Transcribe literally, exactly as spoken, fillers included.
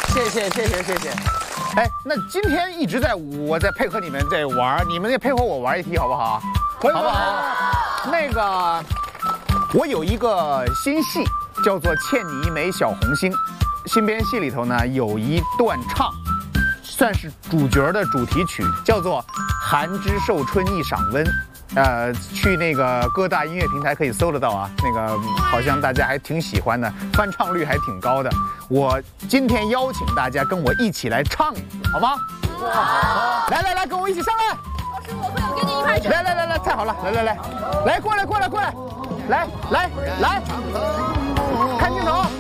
谢谢谢谢谢谢。哎，那今天一直在我在配合你们在玩，你们也配合我玩一题好不好？ 可以， 好不好？那个，我有一个新戏叫做《欠你一枚小红心》，新编戏里头呢有一段唱，算是主角的主题曲，叫做《寒枝受春一晌温》。呃，去那个各大音乐平台可以搜得到啊，那个好像大家还挺喜欢的，翻唱率还挺高的。我今天邀请大家跟我一起来唱一次，好吗？好，来来来，跟我一起上来。 老师，我会有给你一拍手。 来来来来，太好了，来来来，来过来过来过来，来来来，看镜头。